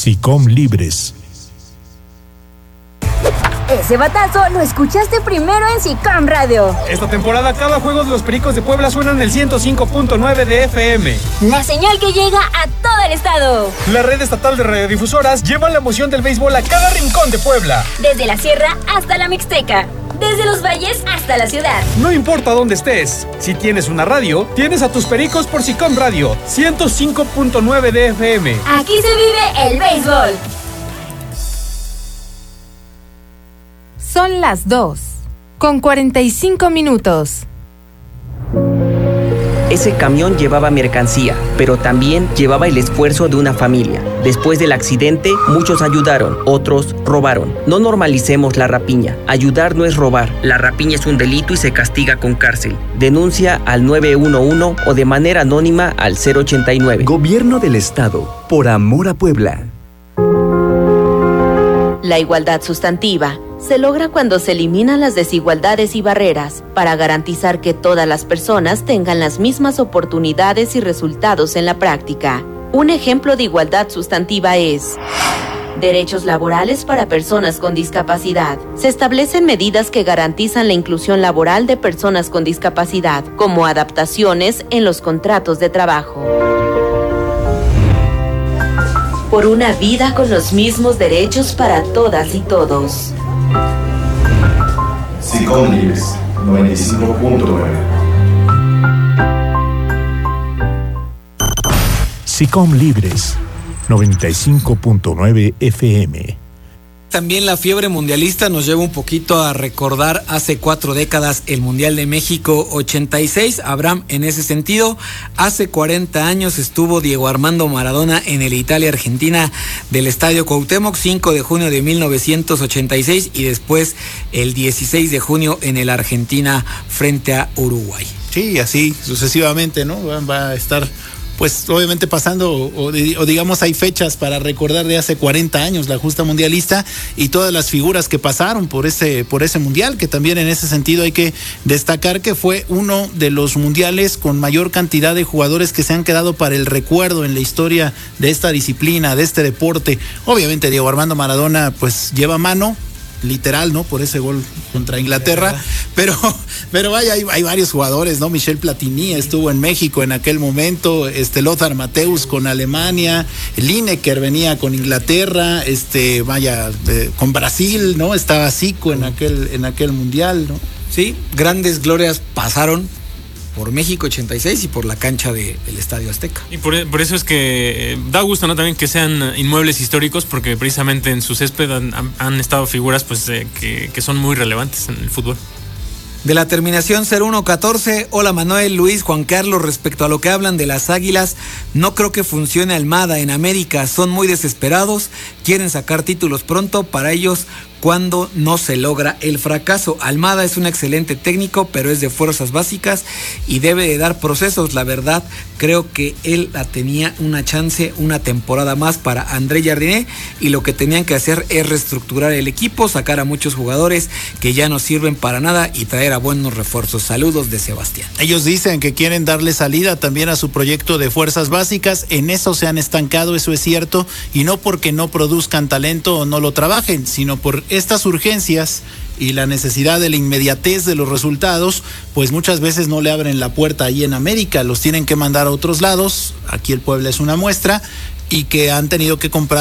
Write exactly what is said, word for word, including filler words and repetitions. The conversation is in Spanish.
SICOM Libres. Ese batazo lo escuchaste primero en SICOM Radio. Esta temporada cada juego de los Pericos de Puebla suena en el ciento cinco punto nueve de F M. La señal que llega a todo el estado. La red estatal de radiodifusoras lleva la emoción del béisbol a cada rincón de Puebla. Desde la sierra hasta la Mixteca. Desde los valles hasta la ciudad. No importa dónde estés, si tienes una radio, tienes a tus Pericos por SICOM Radio, ciento cinco punto nueve de F M. Aquí se vive el béisbol. Son las dos, con cuarenta y cinco minutos. Ese camión llevaba mercancía, pero también llevaba el esfuerzo de una familia. Después del accidente, muchos ayudaron, otros robaron. No normalicemos la rapiña. Ayudar no es robar. La rapiña es un delito y se castiga con cárcel. Denuncia al nueve uno uno o de manera anónima al cero ochenta y nueve. Gobierno del Estado, por amor a Puebla. La igualdad sustantiva se logra cuando se eliminan las desigualdades y barreras para garantizar que todas las personas tengan las mismas oportunidades y resultados en la práctica. Un ejemplo de igualdad sustantiva es derechos laborales para personas con discapacidad. Se establecen medidas que garantizan la inclusión laboral de personas con discapacidad, como adaptaciones en los contratos de trabajo. Por una vida con los mismos derechos para todas y todos. SICOM Libres, noventa y cinco punto nueve. SICOM Libres, noventa y cinco punto nueve F M. También la fiebre mundialista nos lleva un poquito a recordar hace cuatro décadas el Mundial de México ochenta y seis. Abraham, en ese sentido, hace cuarenta años estuvo Diego Armando Maradona en el Italia-Argentina del Estadio Cuauhtémoc, cinco de junio de mil novecientos ochenta y seis, y después el dieciséis de junio en el Argentina frente a Uruguay. Sí, así sucesivamente, ¿no? Va, va a estar... pues obviamente pasando, o, o digamos hay fechas para recordar de hace cuarenta años la justa mundialista y todas las figuras que pasaron por ese, por ese mundial, que también en ese sentido hay que destacar que fue uno de los mundiales con mayor cantidad de jugadores que se han quedado para el recuerdo en la historia de esta disciplina, de este deporte. Obviamente Diego Armando Maradona pues lleva mano, literal, ¿no? Por ese gol contra Inglaterra, pero, pero vaya, hay, hay varios jugadores, ¿no? Michel Platini estuvo en México en aquel momento, este Lothar Matthäus con Alemania, Lineker venía con Inglaterra, este, vaya, eh, con Brasil, ¿no? Estaba Zico en aquel, en aquel mundial, ¿no? Sí, grandes glorias pasaron por México ochenta y seis y por la cancha de, del Estadio Azteca. Y por, por eso es que eh, da gusto, ¿no? También que sean inmuebles históricos, porque precisamente en su césped han, han estado figuras pues eh, que, que son muy relevantes en el fútbol. De la terminación cero uno catorce, hola Manuel, Luis, Juan Carlos, respecto a lo que hablan de las Águilas, no creo que funcione Almada en América, son muy desesperados, quieren sacar títulos pronto, para ellos cuando no se logra el fracaso. Almada es un excelente técnico, pero es de fuerzas básicas y debe de dar procesos. La verdad, creo que él la tenía una chance, una temporada más para André Jardiné, y lo que tenían que hacer es reestructurar el equipo, sacar a muchos jugadores que ya no sirven para nada y traer a buenos refuerzos. Saludos de Sebastián. Ellos dicen que quieren darle salida también a su proyecto de fuerzas básicas, en eso se han estancado, eso es cierto, y no porque no produzcan talento o no lo trabajen, sino por estas urgencias y la necesidad de la inmediatez de los resultados, pues muchas veces no le abren la puerta ahí en América, los tienen que mandar a otros lados, aquí el Puebla es una muestra, y que han tenido que comprar